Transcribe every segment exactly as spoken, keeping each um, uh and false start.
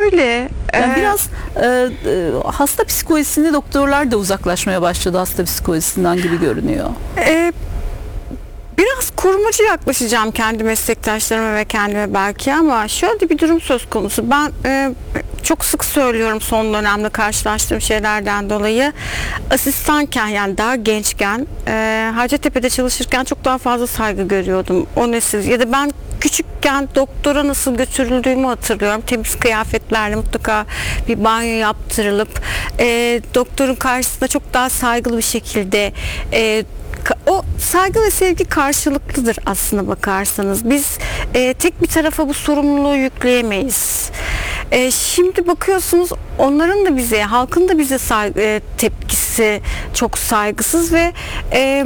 şöyle Yani e, biraz e, e, hasta psikolojisini doktorlar da uzaklaşmaya başladı hasta psikolojisinden gibi görünüyor. e, biraz korumacı yaklaşacağım kendi meslektaşlarıma ve kendime belki, ama şöyle bir durum söz konusu. Ben e, çok sık söylüyorum son dönemde karşılaştığım şeylerden dolayı. Asistanken, yani daha gençken, e, Hacettepe'de çalışırken çok daha fazla saygı görüyordum. O nesil ya da ben küçükken doktora nasıl götürüldüğümü hatırlıyorum. Temiz kıyafetlerle mutlaka bir banyo yaptırılıp e, doktorun karşısında çok daha saygılı bir şekilde e, o saygı ve sevgi karşılıklıdır aslına bakarsanız. Biz e, tek bir tarafa bu sorumluluğu yükleyemeyiz. E, şimdi bakıyorsunuz onların da bize, halkın da bize saygı, e, tepkisi çok saygısız ve e,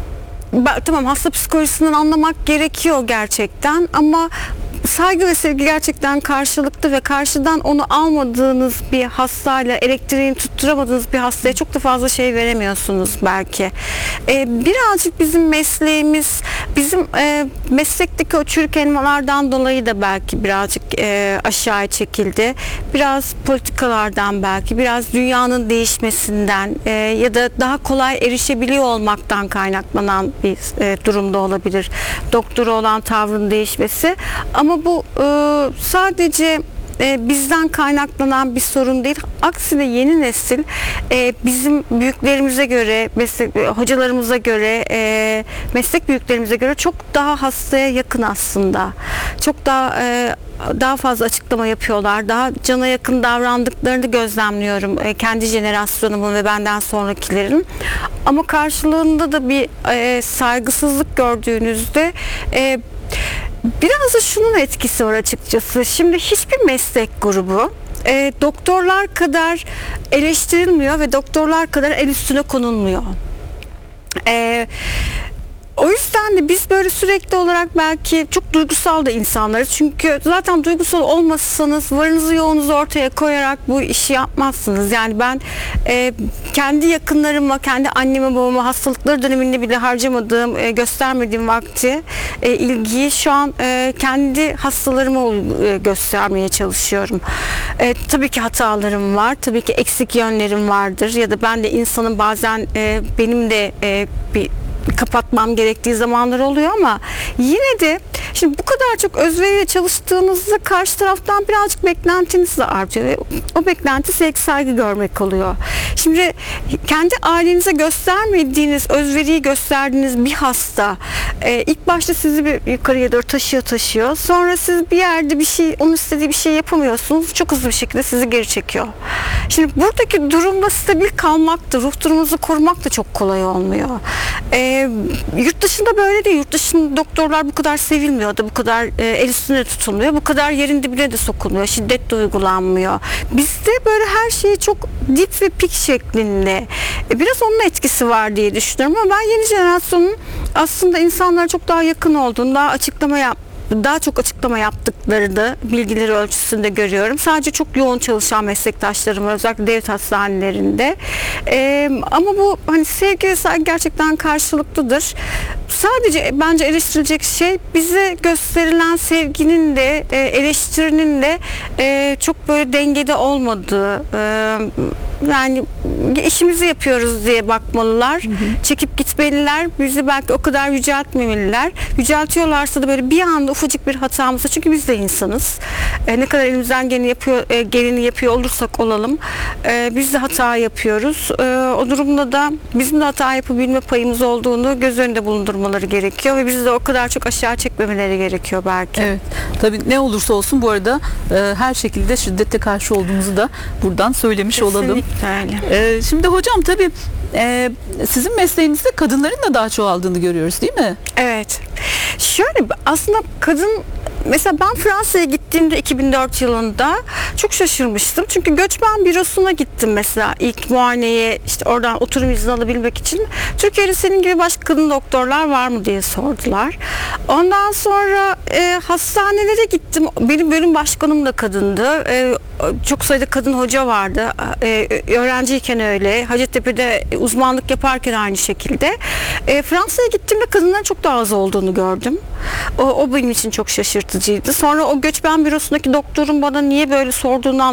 tamam, hasta psikolojisinden anlamak gerekiyor gerçekten, ama saygı ve sevgi gerçekten karşılıklı ve karşıdan onu almadığınız bir hastayla, elektriğini tutturamadığınız bir hastaya çok da fazla şey veremiyorsunuz belki. Ee, birazcık bizim mesleğimiz, bizim e, meslekteki o çürük elmalardan dolayı da belki birazcık e, aşağıya çekildi. Biraz politikalardan, belki biraz dünyanın değişmesinden e, ya da daha kolay erişebiliyor olmaktan kaynaklanan bir e, durumda olabilir doktora olan tavrın değişmesi. Ama bu e, sadece e, bizden kaynaklanan bir sorun değil. Aksine yeni nesil e, bizim büyüklerimize göre, meslek, hocalarımıza göre, e, meslek büyüklerimize göre çok daha hastaya yakın aslında. Çok daha e, daha fazla açıklama yapıyorlar. Daha cana yakın davrandıklarını gözlemliyorum. E, kendi jenerasyonumun ve benden sonrakilerin. Ama karşılığında da bir e, saygısızlık gördüğünüzde e, biraz da şunun etkisi var açıkçası. Şimdi hiçbir meslek grubu e, doktorlar kadar eleştirilmiyor ve doktorlar kadar el üstüne konulmuyor. E, O yüzden de biz böyle sürekli olarak belki çok duygusal da insanlarız. Çünkü zaten duygusal olmasanız varınızı yoğunuzu ortaya koyarak bu işi yapmazsınız. Yani ben e, kendi yakınlarıma, kendi anneme babama hastalıkları döneminde bile harcamadığım, e, göstermediğim vakti, e, ilgiyi şu an e, kendi hastalarıma e, göstermeye çalışıyorum. E, tabii ki hatalarım var. Tabii ki eksik yönlerim vardır. Ya da ben de insanın bazen e, benim de e, bir kapatmam gerektiği zamanlar oluyor, ama yine de şimdi bu kadar çok özveriyle çalıştığınızda karşı taraftan birazcık beklentiniz de artıyor ve o beklenti sevgi, saygı görmek oluyor. Şimdi kendi ailenize göstermediğiniz, özveriyi gösterdiğiniz bir hasta e, ilk başta sizi bir yukarıya doğru taşıyor taşıyor. Sonra siz bir yerde bir şey, onun istediği bir şey yapamıyorsunuz. Çok hızlı bir şekilde sizi geri çekiyor. Şimdi buradaki durumda stabil kalmak da, ruh durumunuzu korumak da çok kolay olmuyor. E, yurt dışında böyle değil. Yurt dışında doktorlar bu kadar sevilmiyor da, bu kadar e, el üstüne tutulmuyor. Bu kadar yerin dibine de sokulmuyor. Şiddet de uygulanmıyor. Bizde böyle her şey çok dip ve pik şeklinde. E, biraz onun etkisi var diye düşünüyorum, ama ben yeni jenerasyonun aslında insanlara çok daha yakın olduğunu, daha açıklama yap daha çok açıklama yaptıkları da bilgileri ölçüsünde görüyorum. Sadece çok yoğun çalışan meslektaşlarım var, özellikle devlet hastanelerinde. Ee, ama bu hani sevgi ve saygı gerçekten karşılıklıdır. Sadece bence eleştirilecek şey, bize gösterilen sevginin de e, eleştirinin de e, çok böyle dengede olmadığı. E, yani işimizi yapıyoruz diye bakmalılar. Hı hı. Çekip gitmeliler. Bizi belki o kadar yüceltmemeliler. Yüceltiyorlarsa da böyle bir anda ufacık bir hatamızda, çünkü biz de insanız. E, ne kadar elimizden geleni yapıyor, e, geleni yapıyor olursak olalım, e, biz de hata yapıyoruz. E, o durumda da bizim de hata yapabilme payımız olduğunu göz önünde bulundurmaları gerekiyor ve bizi de o kadar çok aşağı çekmemeleri gerekiyor belki. Evet. Tabii ne olursa olsun bu arada e, her şekilde şiddete karşı olduğumuzu da buradan söylemiş Kesinlikle olalım. öyle. E, şimdi hocam tabii e, sizin mesleğinizde kadınların da daha çoğaldığını görüyoruz, değil mi? Evet. Şöyle, aslında kadın, mesela ben Fransa'ya gittiğimde iki bin dört yılında çok şaşırmıştım. Çünkü göçmen bürosuna gittim mesela ilk muayeneye, işte oradan oturum izni alabilmek için. Türkiye'de senin gibi başka kadın doktorlar var mı diye sordular. Ondan sonra e, hastanelere gittim. Benim bölüm başkanım da kadındı. E, çok sayıda kadın hoca vardı. E, öğrenciyken öyle. Hacettepe'de uzmanlık yaparken aynı şekilde. E, Fransa'ya gittiğimde kadınların çok daha az olduğunu gördüm. O, o benim için çok şaşırtıcıydı. Sonra o göçmen bürosundaki doktorun bana niye böyle sorduğunu